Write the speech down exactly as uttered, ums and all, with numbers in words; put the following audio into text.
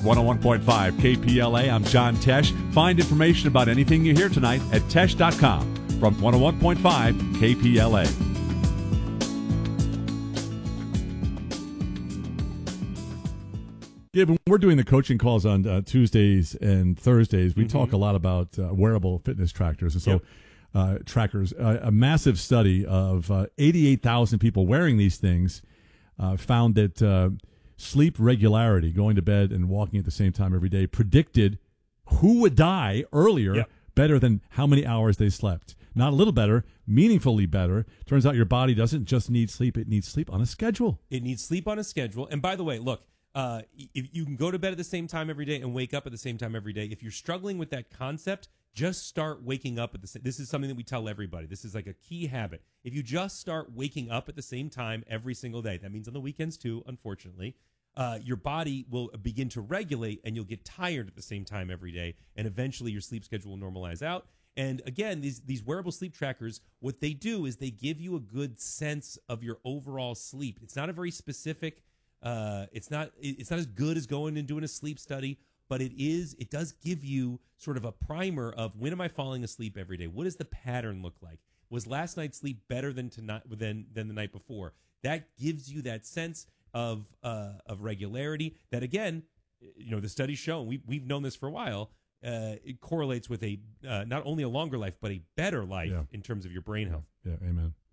one oh one point five K P L A. I'm John Tesh. Find information about anything you hear tonight at tesh dot com. From one oh one point five K P L A. Yeah, when we're doing the coaching calls on uh, Tuesdays and Thursdays, we mm-hmm. talk a lot about uh, wearable fitness trackers. And so Yep. uh, trackers, uh, a massive study of uh, eighty-eight thousand people wearing these things uh, found that uh, sleep regularity, going to bed and walking at the same time every day, predicted who would die earlier Yep. better than how many hours they slept. Not a little better, meaningfully better. Turns out your body doesn't just need sleep, it needs sleep on a schedule. It needs sleep on a schedule. And by the way, look, uh, if you can go to bed at the same time every day and wake up at the same time every day, if you're struggling with that concept, just start waking up at the same. This is something that we tell everybody. This is like a key habit. If you just start waking up at the same time every single day, that means on the weekends too, unfortunately, uh, your body will begin to regulate and you'll get tired at the same time every day. And eventually your sleep schedule will normalize out. And again, these these wearable sleep trackers, what they do is they give you a good sense of your overall sleep. It's not a very specific, uh, it's not it's not as good as going and doing a sleep study, but it is it does give you sort of a primer of when am I falling asleep every day? What does the pattern look like? Was last night's sleep better than tonight than than the night before? That gives you that sense of uh, of regularity. That again, you know, the study's shown. We we've known this for a while. Uh, it correlates with a uh, not only a longer life, but a better life Yeah. in terms of your brain health. Yeah, amen.